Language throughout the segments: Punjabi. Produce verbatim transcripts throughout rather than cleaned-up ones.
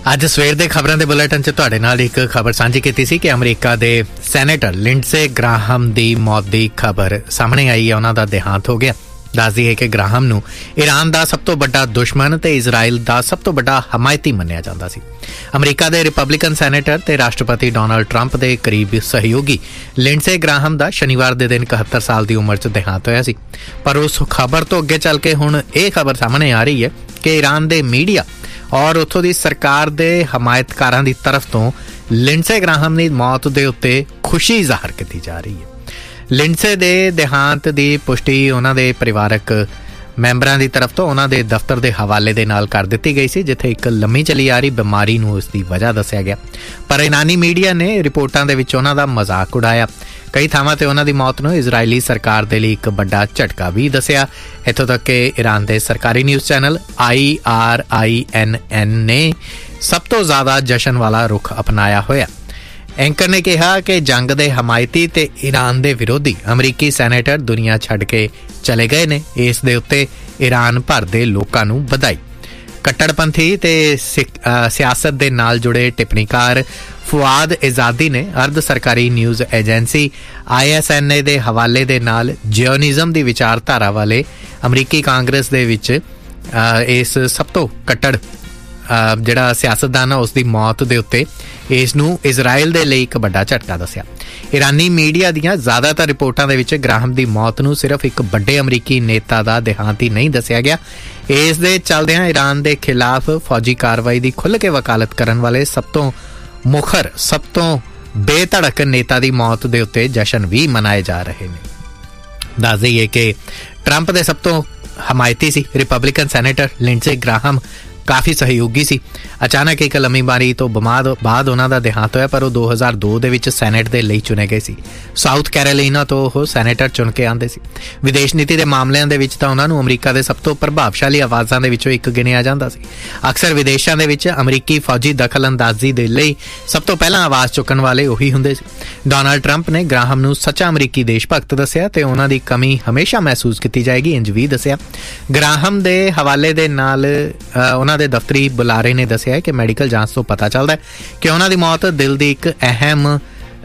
ਅੱਜ ਸਵੇਰ ਦੇ ਖਬਰਾਂ ਦੇ ਬੁਲੇਟਿਨ 'ਚ ਤੁਹਾਡੇ ਨਾਲ ਇੱਕ ਖਬਰ ਸਾਂਝੀ ਕੀਤੀ ਸੀ ਕਿ ਅਮਰੀਕਾ ਦੇ ਸੈਨੇਟਰ ਲਿੰਡਸੇ ਗ੍ਰਾਹਮ ਦੀ ਮੌਤ ਦੀ ਖਬਰ ਸਾਹਮਣੇ ਆਈ ਹੈ। ਉਹਨਾਂ ਦਾ ਦੇਹਾਂਤ ਹੋ ਗਿਆ। ਦੱਸਦੀ ਹੈ ਕਿ ਗ੍ਰਾਹਮ ਨੂੰ ਈਰਾਨ ਦਾ ਸਭ ਤੋਂ ਵੱਡਾ ਦੁਸ਼ਮਣ ਤੇ ਇਜ਼ਰਾਈਲ ਦਾ ਸਭ ਤੋਂ ਵੱਡਾ ਹਮਾਇਤੀ ਮੰਨਿਆ ਜਾਂਦਾ ਸੀ। ਅਮਰੀਕਾ ਦੇ ਰਿਪਬਲਿਕਨ ਸੈਨੇਟਰ ਤੇ ਰਾਸ਼ਟਰਪਤੀ ਡੋਨਾਲਡ ਟਰੰਪ ਦੇ ਕਰੀਬੀ ਸਹਿਯੋਗੀ ਲਿੰਡਸੇ ਗ੍ਰਾਹਮ ਦਾ ਸ਼ਨੀਵਾਰ ਦੇ ਦਿਨ ਇਕਹੱਤਰ ਸਾਲ ਦੀ ਉਮਰ 'ਚ ਦੇਹਾਂਤ ਹੋਇਆ ਸੀ। ਪਰ ਉਸ ਖਬਰ ਤੋਂ ਅੱਗੇ ਚੱਲ ਕੇ ਹੁਣ ਇਹ ਖਬਰ ਸਾਹਮਣੇ ਆ ਰਹੀ ਹੈ ਕਿ ਈਰਾਨ ਦੇ ਮੀਡੀਆ ਔਰ ਉੱਥੋਂ ਦੀ ਸਰਕਾਰ ਦੇ ਹਮਾਇਤਕਾਰਾਂ ਦੀ ਤਰਫ ਤੋਂ ਲਿੰਡਸੇ ਗ੍ਰਾਹਮ ਦੀ ਮੌਤ ਦੇ ਉੱਤੇ ਖੁਸ਼ੀ ਜ਼ਾਹਰ ਕੀਤੀ ਜਾ ਰਹੀ ਹੈ। ਲਿੰਡਸੇ ਦੇ ਦੇਹਾਂਤ ਦੀ ਪੁਸ਼ਟੀ ਉਹਨਾਂ ਦੇ ਪਰਿਵਾਰਕ ਮੈਂਬਰਾਂ ਦੀ ਤਰਫ ਤੋਂ ਉਹਨਾਂ ਦੇ ਦਫ਼ਤਰ ਦੇ ਹਵਾਲੇ ਦੇ ਨਾਲ ਕਰ ਦਿੱਤੀ ਗਈ ਸੀ, ਜਿੱਥੇ ਇੱਕ ਲੰਮੀ ਚੱਲੀ ਆ ਰਹੀ ਬਿਮਾਰੀ ਨੂੰ ਉਸ ਦੀ ਵਜ੍ਹਾ ਦੱਸਿਆ ਗਿਆ। ਪਰ ਇਰਾਨੀ ਮੀਡੀਆ ਨੇ ਰਿਪੋਰਟਾਂ ਦੇ ਵਿੱਚ ਉਹਨਾਂ ਦਾ ਮਜ਼ਾਕ ਉਡਾਇਆ। ਕਈ ਥਾਵਾਂ ਤੇ ਉਹਨਾਂ ਦੀ ਮੌਤ ਨੂੰ ਇਜ਼ਰਾਈਲੀ ਸਰਕਾਰ ਦੇ ਲਈ ਇੱਕ ਵੱਡਾ ਝਟਕਾ ਵੀ ਦੱਸਿਆ। ਇੱਥੋਂ ਤੱਕ ਕਿ ਈਰਾਨ ਦੇ ਸਰਕਾਰੀ news channel I R I ਐਨ ਐਨ ਨੇ ਸਭ ਤੋਂ ਜ਼ਿਆਦਾ ਜਸ਼ਨ ਵਾਲਾ ਰੁਖ ਅਪਣਾਇਆ ਹੋਇਆ। ਐਂਕਰ ਨੇ ਕਿਹਾ ਕਿ ਜੰਗ ਦੇ ਹਮਾਇਤੀ ਤੇ ਈਰਾਨ ਦੇ ਵਿਰੋਧੀ ਅਮਰੀਕੀ ਸੈਨੇਟਰ ਦੁਨੀਆ ਛੱਡ ਕੇ ਚਲੇ ਗਏ ਨੇ। ਇਸ ਦੇ ਉੱਤੇ ਈਰਾਨ ਭਰ ਦੇ ਲੋਕਾਂ ਨੂੰ ਵਧਾਈ। ਕੱਟੜਪੰਥੀ ਤੇ ਸਿਆਸਤ ਦੇ ਨਾਲ ਜੁੜੇ ਟਿੱਪਣੀਕਾਰ ਫੁਆਦ ਇਜ਼ਾਦੀ ਨੇ ਅਰਧ ਸਰਕਾਰੀ news agency I S N ਏ ਦੇ ਹਵਾਲੇ ਦੇ ਨਾਲ ਜਿਓਨਿਜ਼ਮ ਦੀ ਵਿਚਾਰਧਾਰਾ ਵਾਲੇ ਅਮਰੀਕੀ ਕਾਂਗਰਸ ਦੇ ਵਿੱਚ ਇਸ ਸਭ ਤੋਂ ਕੱਟੜ ਜਿਹੜਾ ਸਿਆਸਤਦਾਨ ਆ ਉਸ ਦੀ ਮੌਤ ਦੇ ਉੱਤੇ ਇਸ ਨੂੰ ਇਜ਼ਰਾਈਲ ਦੇ ਲਈ ਇੱਕ ਵੱਡਾ ਝਟਕਾ ਦੱਸਿਆ। ਈਰਾਨੀ ਮੀਡੀਆ ਦੀਆਂ ਜ਼ਿਆਦਾਤਰ ਰਿਪੋਰਟਾਂ ਦੇ ਵਿੱਚ ਗ੍ਰਾਹਮ ਦੀ ਮੌਤ ਨੂੰ ਸਿਰਫ ਇੱਕ ਵੱਡੇ ਅਮਰੀਕੀ ਨੇਤਾ ਦਾ ਦੇਹਾਂਤ ਹੀ ਨਹੀਂ ਦੱਸਿਆ ਗਿਆ। ਇਸ ਦੇ ਚੱਲਦਿਆਂ ਈਰਾਨ ਦੇ ਖਿਲਾਫ ਫੌਜੀ ਕਾਰਵਾਈ ਦੀ ਖੁੱਲ੍ਹ ਕੇ ਵਕਾਲਤ ਕਰਨ ਵਾਲੇ ਸਭ ਤੋਂ ਮੁਖਰ ਸਭ ਤੋਂ ਬੇਧੜਕ ਨੇਤਾ ਦੀ ਮੌਤ ਦੇ ਉੱਤੇ ਜਸ਼ਨ ਵੀ ਮਨਾਏ ਜਾ ਰਹੇ ਨੇ। ਦੱਸ ਦਈਏ ਕਿ ਟਰੰਪ ਦੇ ਸਭ ਤੋਂ ਹਮਾਇਤੀ ਸੀ ਰਿਪਬਲਿਕਨ ਸੈਨੇਟਰ ਲਿੰਡਸੇ ਗ੍ਰਾਹਮ, ਕਾਫੀ ਸਹਿਯੋਗੀ ਸੀ। ਅਚਾਨਕ ਇੱਕ ਲੰਮੀ ਬਿਮਾਰੀ ਤੋਂ ਬਿਮਾਰ ਬਾਅਦ ਉਹਨਾਂ ਦਾ ਦੇਹਾਂਤ ਹੋਇਆ, ਪਰ ਉਹ ਦੋ ਹਜ਼ਾਰ ਦੋ ਦੇ ਵਿੱਚ ਸੈਨੇਟ ਦੇ ਲਈ ਚੁਣੇ ਗਏ ਸੀ। ਸਾਊਥ ਕੈਰੋਲੀਨਾ ਤੋਂ ਉਹ ਸੈਨੇਟਰ ਚੁਣ ਕੇ ਆਉਂਦੇ ਸੀ। ਵਿਦੇਸ਼ ਨੀਤੀ ਦੇ ਮਾਮਲਿਆਂ ਦੇ ਵਿੱਚ ਤਾਂ ਉਹਨਾਂ ਨੂੰ ਅਮਰੀਕਾ ਦੇ ਸਭ ਤੋਂ ਪ੍ਰਭਾਵਸ਼ਾਲੀ ਆਵਾਜ਼ਾਂ ਦੇ ਵਿੱਚੋਂ ਇੱਕ ਗਿਣਿਆ ਜਾਂਦਾ ਸੀ। ਅਕਸਰ ਵਿਦੇਸ਼ਾਂ ਦੇ ਵਿੱਚ ਅਮਰੀਕੀ ਫੌਜੀ ਦਖਲ ਅੰਦਾਜ਼ੀ ਦੇ ਲਈ ਸਭ ਤੋਂ ਪਹਿਲਾਂ ਆਵਾਜ਼ ਚੁੱਕਣ ਵਾਲੇ ਉਹੀ ਹੁੰਦੇ ਸੀ। ਡੋਨਾਲਡ ਟਰੰਪ ਨੇ ਗ੍ਰਾਹਮ ਨੂੰ ਸੱਚਾ ਅਮਰੀਕੀ ਦੇਸ਼ ਭਗਤ ਦੱਸਿਆ ਤੇ ਉਹਨਾਂ ਦੀ ਕਮੀ ਹਮੇਸ਼ਾ ਮਹਿਸੂਸ ਕੀਤੀ ਜਾਏਗੀ, ਇੰਜ ਵੀ ਦੱਸਿਆ। ਗ੍ਰਾਹਮ ਦੇ ਹਵਾਲੇ ਦੇ ਨਾਲ ਉਹਨਾਂ ਦੇ ਦਫ਼ਤਰੀ ਬੁਲਾਰੇ ਨੇ ਦੱਸਿਆ ਕਿ ਮੈਡੀਕਲ ਜਾਂਚ ਤੋਂ ਪਤਾ ਚੱਲਦਾ ਕਿ ਉਹਨਾਂ ਦੀ ਮੌਤ ਦਿਲ ਦੀ ਇੱਕ ਅਹਿਮ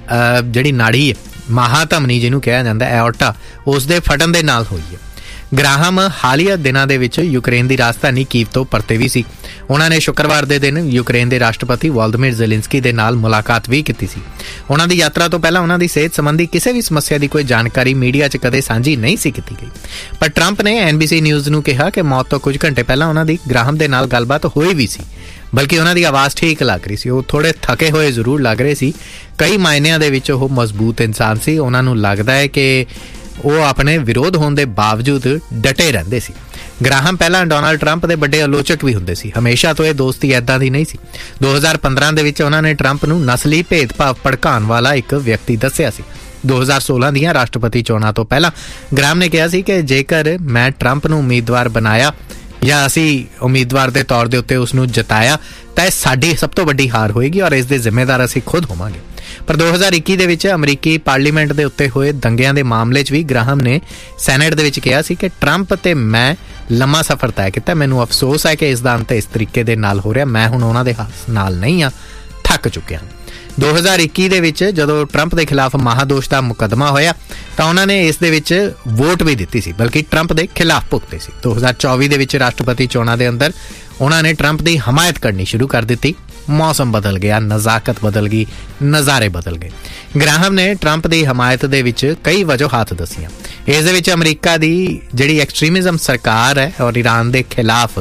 ਜਿਹੜੀ ਨਾੜੀ ਹੈ, ਮਹਾਧਮਨੀ ਜਿਹਨੂੰ ਕਿਹਾ ਜਾਂਦਾ ਐਓਰਟਾ, ਉਸ ਦੇ ਫਟਣ ਦੇ ਨਾਲ ਹੋਈ ਹੈ। ਗ੍ਰਾਹਮ ਹਾਲੀਆ ਦਿਨਾਂ ਦੇ ਵਿੱਚ ਯੂਕਰੇਨ ਦੀ ਰਾਜਧਾਨੀ ਕੀਵ ਤੋਂ ਪਰਤੇ ਵੀ ਸੀ। ਉਹਨਾਂ ਨੇ ਸ਼ੁੱਕਰਵਾਰ ਦੇ ਦਿਨ ਯੂਕਰੇਨ ਦੇ ਰਾਸ਼ਟਰਪਤੀ ਵੋਲੋਦੀਮੀਰ ਜ਼ੈਲੈਂਸਕੀ ਦੇ ਨਾਲ ਮੁਲਾਕਾਤ ਵੀ ਕੀਤੀ ਸੀ। ਉਹਨਾਂ ਦੀ ਯਾਤਰਾ ਤੋਂ ਪਹਿਲਾਂ ਉਹਨਾਂ ਦੀ ਸਿਹਤ ਸੰਬੰਧੀ ਕਿਸੇ ਵੀ ਸਮੱਸਿਆ ਦੀ ਕੋਈ ਜਾਣਕਾਰੀ ਮੀਡੀਆ 'ਚ ਕਦੇ ਸਾਂਝੀ ਨਹੀਂ ਸੀ ਕੀਤੀ ਗਈ। ਪਰ ਟਰੰਪ ਨੇ ਐਨ ਬੀ ਸੀ ਨਿਊਜ਼ ਨੂੰ ਕਿਹਾ ਕਿ ਮੌਤ ਤੋਂ ਕੁਝ ਘੰਟੇ ਪਹਿਲਾਂ ਉਹਨਾਂ ਦੀ ਗ੍ਰਾਹਮ ਦੇ ਨਾਲ ਗੱਲਬਾਤ ਹੋਈ ਵੀ ਸੀ, ਬਲਕਿ ਉਹਨਾਂ ਦੀ ਆਵਾਜ਼ ਠੀਕ ਲੱਗ ਰਹੀ ਸੀ। ਉਹ ਥੋੜੇ ਥਕੇ ਹੋਏ ਜ਼ਰੂਰ ਲੱਗ ਰਹੇ ਸੀ। ਕਈ ਮਾਇਨਿਆਂ ਦੇ ਵਿੱਚ ਉਹ ਮਜ਼ਬੂਤ ਇਨਸਾਨ ਸੀ। ਉਹਨਾਂ ਨੂੰ ਲੱਗਦਾ ਹੈ ਕਿ ਉਹ ਆਪਣੇ ਵਿਰੋਧ ਹੋਣ ਦੇ ਬਾਵਜੂਦ ਡਟੇ ਰਹਿੰਦੇ ਸੀ। ਗ੍ਰਾਹਮ ਪਹਿਲਾਂ ਡੋਨਾਲਡ ਟਰੰਪ ਦੇ ਵੱਡੇ ਆਲੋਚਕ ਵੀ ਹੁੰਦੇ ਸੀ। ਹਮੇਸ਼ਾ ਤੋਂ ਇਹ ਦੋਸਤੀ ਏਦਾਂ ਦੀ ਨਹੀਂ ਸੀ। ਦੋ ਹਜ਼ਾਰ ਪੰਦਰਾਂ ਦੇ ਵਿੱਚ ਉਹਨਾਂ ਨੇ ਟਰੰਪ ਨੂੰ ਨਸਲੀ ਭੇਦਭਾਵ ਭੜਕਾਉਣ ਵਾਲਾ ਇੱਕ ਵਿਅਕਤੀ ਦੱਸਿਆ ਸੀ। ਦੋ ਹਜ਼ਾਰ ਸੋਲਾਂ ਦੀਆਂ ਰਾਸ਼ਟਰਪਤੀ ਚੋਣਾਂ ਤੋਂ ਪਹਿਲਾਂ ਗ੍ਰਾਹਮ ਨੇ ਕਿਹਾ ਸੀ ਕਿ ਜੇਕਰ ਮੈਂ ਟਰੰਪ ਨੂੰ ਉਮੀਦਵਾਰ ਬਣਾਇਆ ਜਾਂ ਅਸੀਂ ਉਮੀਦਵਾਰ ਦੇ ਤੌਰ ਦੇ ਉੱਤੇ ਉਸ ਨੂੰ ਜਿਤਾਇਆ ਤਾਂ ਇਹ ਸਾਡੀ ਸਭ ਤੋਂ ਵੱਡੀ ਹਾਰ ਹੋਏਗੀ ਔਰ ਇਸ ਦੇ ਜ਼ਿੰਮੇਦਾਰ ਅਸੀਂ ਖੁਦ ਹੋਵਾਂਗੇ। ਪਰ ਦੋ ਹਜ਼ਾਰ ਇੱਕੀ ਦੇ ਵਿੱਚ ਅਮਰੀਕੀ ਪਾਰਲੀਮੈਂਟ ਦੇ ਉੱਤੇ ਹੋਏ ਦੰਗਿਆਂ ਦੇ ਮਾਮਲੇ 'ਚ ਵੀ ਗ੍ਰਾਹਮ ਨੇ ਸੈਨੇਟ ਦੇ ਵਿੱਚ ਕਿਹਾ ਸੀ ਕਿ ਟਰੰਪ ਤੇ ਮੈਂ ਲੰਮਾ ਸਫ਼ਰ ਤੈਅ ਕੀਤਾ। ਮੈਨੂੰ ਅਫਸੋਸ ਹੈ ਕਿ ਇਸ ਦਾ ਅੰਤ ਇਸ ਤਰੀਕੇ ਦੇ ਨਾਲ ਹੋ ਰਿਹਾ। ਮੈਂ ਹੁਣ ਉਹਨਾਂ ਦੇ ਨਾਲ ਨਹੀਂ ਹਾਂ, ਥੱਕ ਚੁੱਕਿਆ। ਦੋ ਹਜ਼ਾਰ ਇੱਕੀ ਦੇ ਵਿੱਚ ਜਦੋਂ ਟਰੰਪ ਦੇ ਖਿਲਾਫ ਮਹਾਦੋਸ਼ ਦਾ ਮੁਕੱਦਮਾ ਹੋਇਆ ਤਾਂ ਉਹਨਾਂ ਨੇ ਇਸ ਦੇ ਵਿੱਚ ਵੋਟ ਵੀ ਦਿੱਤੀ ਸੀ, ਬਲਕਿ ਟਰੰਪ ਦੇ ਖਿਲਾਫ ਭੁਗਤੇ ਸੀ। ਦੋ ਹਜ਼ਾਰ ਚੌਵੀ ਦੇ ਵਿੱਚ ਰਾਸ਼ਟਰਪਤੀ ਚੋਣਾਂ ਦੇ ਅੰਦਰ ਉਹਨਾਂ ਨੇ ਟਰੰਪ ਦੀ ਹਮਾਇਤ ਕਰਨੀ ਸ਼ੁਰੂ ਕਰ ਦਿੱਤੀ। ਮੌਸਮ ਬਦਲ ਗਿਆ, ਨਜ਼ਾਕਤ ਬਦਲ ਗਈ, ਨਜ਼ਾਰੇ ਬਦਲ ਗਏ। ਗ੍ਰਾਹਮ ਨੇ ਟਰੰਪ ਦੀ ਹਮਾਇਤ ਦੇ ਵਿੱਚ ਕਈ ਵਜੂਹਾਤ ਦੱਸੀਆਂ। ਇਸ ਦੇ ਵਿੱਚ ਅਮਰੀਕਾ ਦੀ ਜਿਹੜੀ ਐਕਸਟ੍ਰੀਮਿਜ਼ਮ ਸਰਕਾਰ ਹੈ ਔਰ ਈਰਾਨ ਦੇ ਖਿਲਾਫ